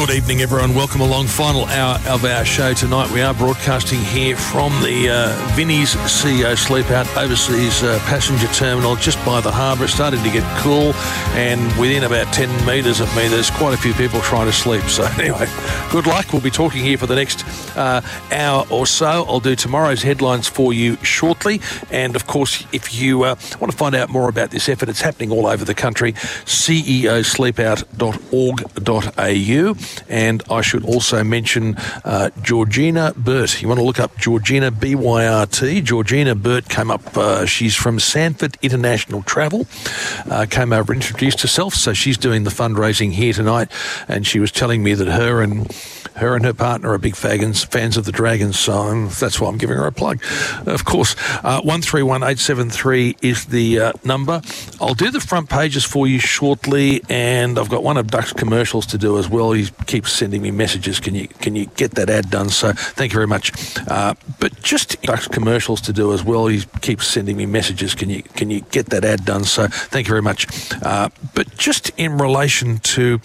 Good evening, everyone. Welcome along. Final hour of our show tonight. We are broadcasting here from the Vinnie's CEO Sleep Out Overseas Passenger Terminal just by the harbour. It's starting to get cool, and within about 10 metres of me, there's quite a few people trying to sleep. So anyway, good luck. We'll be talking here for the next hour or so. I'll do tomorrow's headlines for you shortly. And, of course, if you want to find out more about this effort, it's happening all over the country, ceosleepout.org.au. And I should also mention Georgina Burt. You want to look up Georgina, B-Y-R-T. Georgina Burt came up. She's from Sanford International Travel. Came over and introduced herself. So she's doing the fundraising here tonight. And she was telling me that her and her partner are big fans of the Dragons, so that's why I'm giving her a plug. Of course, 131873 is the number. I'll do the front pages for you shortly, and I've got one of Duck's commercials to do as well. He keeps sending me messages. Can you get that ad done? So thank you very much. But just Duck's commercials to do as well. He keeps sending me messages. Can you get that ad done? So thank you very much. But just in relation to